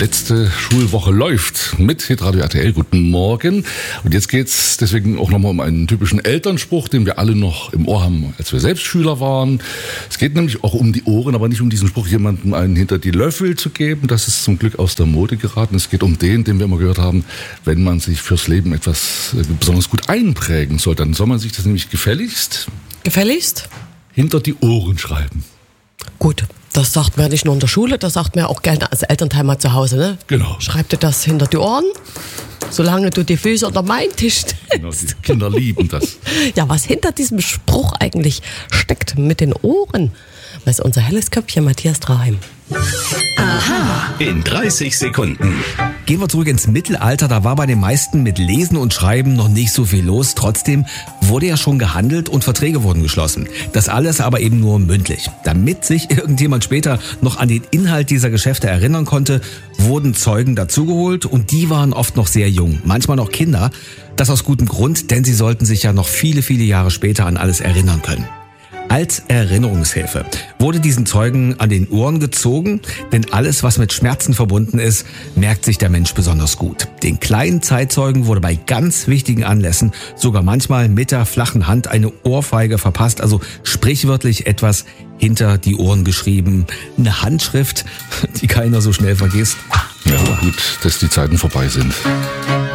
Letzte Schulwoche läuft mit Hitradio RTL. Guten Morgen. Und jetzt geht's deswegen auch nochmal um einen typischen Elternspruch, den wir alle noch im Ohr haben, als wir selbst Schüler waren. Es geht nämlich auch um die Ohren, aber nicht um diesen Spruch, jemandem einen hinter die Löffel zu geben. Das ist zum Glück aus der Mode geraten. Es geht um den wir immer gehört haben, wenn man sich fürs Leben etwas besonders gut einprägen soll, dann soll man sich das nämlich gefälligst hinter die Ohren schreiben. Gut. Das sagt man ja nicht nur in der Schule, das sagt man ja auch gerne als Elternteil mal zu Hause, ne? Genau. Schreib dir das hinter die Ohren, solange du die Füße unter meinen Tisch stellst. Genau, die Kinder lieben das. Ja, was hinter diesem Spruch eigentlich steckt mit den Ohren, weiß unser helles Köpfchen Matthias Draheim. Aha. In 30 Sekunden. Gehen wir zurück ins Mittelalter, da war bei den meisten mit Lesen und Schreiben noch nicht so viel los. Trotzdem wurde ja schon gehandelt und Verträge wurden geschlossen. Das alles aber eben nur mündlich. Damit sich irgendjemand später noch an den Inhalt dieser Geschäfte erinnern konnte, wurden Zeugen dazugeholt und die waren oft noch sehr jung, manchmal noch Kinder. Das aus gutem Grund, denn sie sollten sich ja noch viele, viele Jahre später an alles erinnern können. Als Erinnerungshilfe wurde diesen Zeugen an den Ohren gezogen, denn alles, was mit Schmerzen verbunden ist, merkt sich der Mensch besonders gut. Den kleinen Zeitzeugen wurde bei ganz wichtigen Anlässen sogar manchmal mit der flachen Hand eine Ohrfeige verpasst, also sprichwörtlich etwas hinter die Ohren geschrieben. Eine Handschrift, die keiner so schnell vergisst. Ja, gut, dass die Zeiten vorbei sind.